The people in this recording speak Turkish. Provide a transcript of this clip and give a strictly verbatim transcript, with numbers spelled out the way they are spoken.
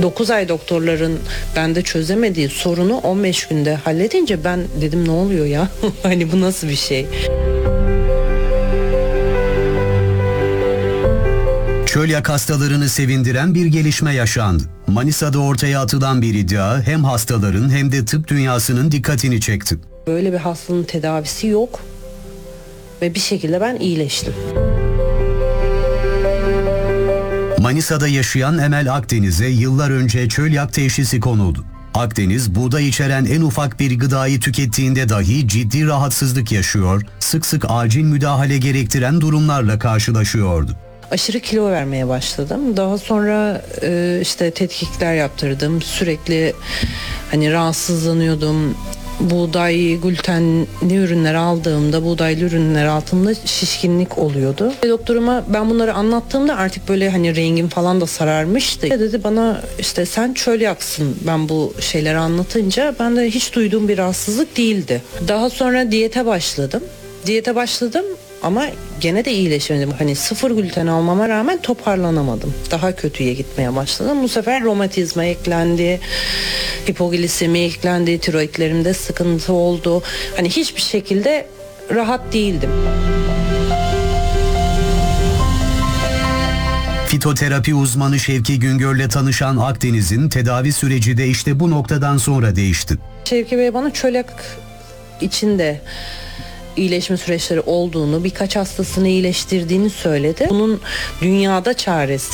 dokuz ay doktorların bende çözemediği sorunu on beş günde halledince ben dedim ne oluyor ya? Hani bu nasıl bir şey? Çölyak hastalarını sevindiren bir gelişme yaşandı. Manisa'da ortaya atılan bir iddia hem hastaların hem de tıp dünyasının dikkatini çekti. Böyle bir hastalığın tedavisi yok ve bir şekilde ben iyileştim. Manisa'da yaşayan Emel Akdeniz'e yıllar önce çölyak teşhisi konuldu. Akdeniz, buğday içeren en ufak bir gıdayı tükettiğinde dahi ciddi rahatsızlık yaşıyor, sık sık acil müdahale gerektiren durumlarla karşılaşıyordu. Aşırı kilo vermeye başladım. Daha sonra e, işte tetkikler yaptırdım. Sürekli hani rahatsızlanıyordum. Buğday, glutenli ürünler aldığımda, buğdaylı ürünler altında şişkinlik oluyordu. Doktoruma ben bunları anlattığımda artık böyle hani rengim falan da sararmıştı. Dedi bana işte sen çölyaksın ben bu şeyleri anlatınca. Ben de hiç duyduğum bir rahatsızlık değildi. Daha sonra diyete başladım. Diyete başladım ama gene de iyileşmedim. Hani sıfır gluten almama rağmen toparlanamadım. Daha kötüye gitmeye başladım. Bu sefer romatizma eklendi, hipoglisemi eklendi, tiroidlerimde sıkıntı oldu. Hani hiçbir şekilde rahat değildim. Fitoterapi uzmanı Şevki Güngör'le tanışan Akdeniz'in tedavi süreci de işte bu noktadan sonra değişti. Şevki Bey bana çölyak içinde iyileşme süreçleri olduğunu, birkaç hastasını iyileştirdiğini söyledi. Bunun dünyada çaresi